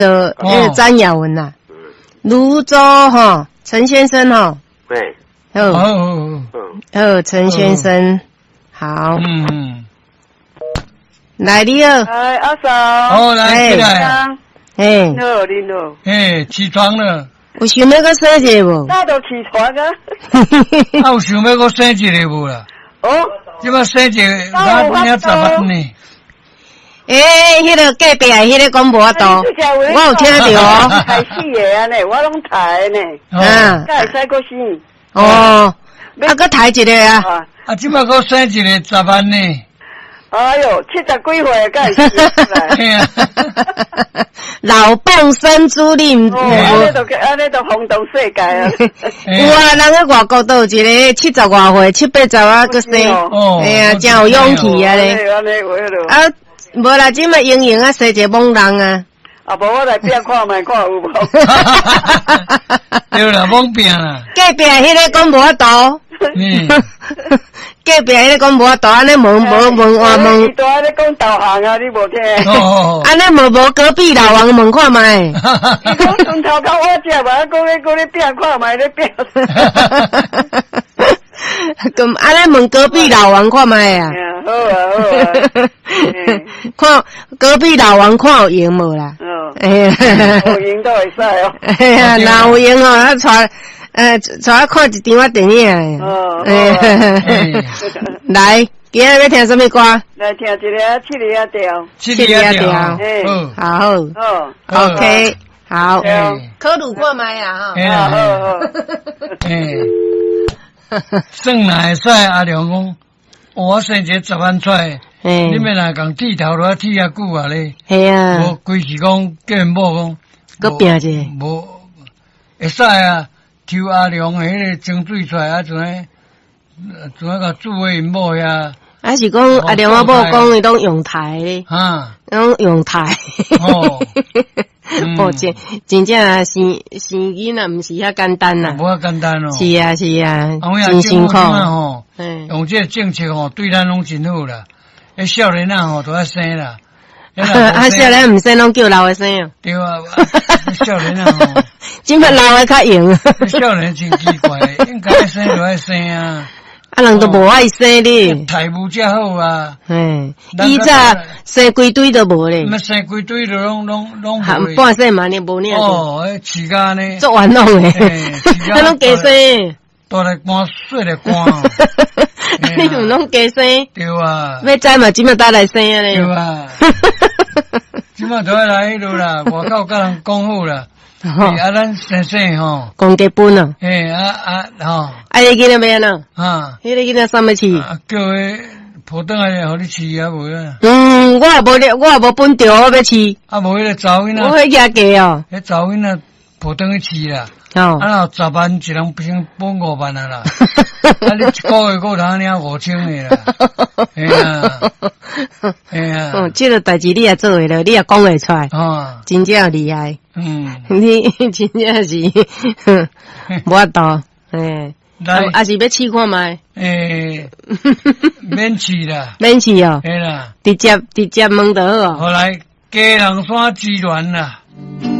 那个詹雅文呐，泸州哈，陈先生哈， 对， 陈先生，好，来你好， 阿嫂， 好来起来， 你好，你好， 起床了， 有想要个生一个无？ 早都起床啊， 有想要个生一个无啦？ 哦， 这么生一个，那要怎么呢？ 迄个隔壁迄个讲无法度，我有听到哦。 台戏的安尼，我拢台呢。会使个生。 啊，搁台一个啊。 即摆搁生一个10万呢。 哎哟，70几岁敢会生出来？ 老蚌生珠，你毋？ 安尼都轰动世界啊！ 有啊，人喺外国都有一个70外岁、70、80啊，搁生。哎呀，真有勇气啊咧！啊。无啦，即摆莹莹啊，生一个猛人啊！ 啊，无我来变看卖，看有无？ 对啦，猛变啦！ 隔壁迄个讲无法度，隔壁迄个讲无法度，安尼问话问。 伊都安尼讲导航啊，你无听？ 安尼无隔壁老王问看卖。 伊讲从头到我只嘛，讲你变看卖，你变。 咁安尼问隔壁老王看卖啊？ 好啊。 看隔壁老王看有赢无啦？ 有赢都会使哦。 哎呀，哪有赢哦？他带看一场电影。来，今日要听什么歌？ 来听一个七里啊调。 七里啊调。好。OK， 好。考虑看卖啊哈。 算哪会使阿良讲，我生一个10万出来，你们若讲剃头都剃遐久啊咧？ 系啊， 无规矩讲叫某讲， 搁拼者， 无会使啊，抽阿良迄个精水出来啊，像个煮诶某遐。 还是讲阿良我某讲伊拢用台咧，拢用台。真正啊，生囡仔毋是遐简单呐， 无遐简单哦。 是啊，真辛苦。 用这个政策吼，对咱拢真好啦。少年仔吼都要生啦。 少年毋生拢叫老的生哦。 对啊，少年仔吼， 今摆老的较用。 少年真奇怪，应该生就爱生啊。 啊，人都无爱生咧， 态度才好啊。 以早生规堆都无咧， 生规堆就拢无。 半岁嘛，你无呢？ 饲家呢？ 做完弄诶，他拢加生。 大来搬，细来搬。 你唔拢加生？ 对啊。 要知嘛，今麦打来生啊咧。 对啊。今麦都要来迄落啦，外口甲人讲好啦。咱先生吼， 讲结婚啊？ 吼。 你囡仔要安怎？迄个囡仔啥物饲？ 叫伊抱转来，互你饲啊，无啊。 我也无本着，我要饲。 无迄个查某囡仔。 我迄价价哦。 迄查某囡仔抱转去饲啦。10万一人不行分5万啊啦。你一个月够通领5000的啦。 这个代志你也做会了，你也讲会出来。真正厉害。你真正是无法度。还是要试看卖？ 免试啦。 免试哦。 嘿啦。 直接问就好。 后来家人山资源啦。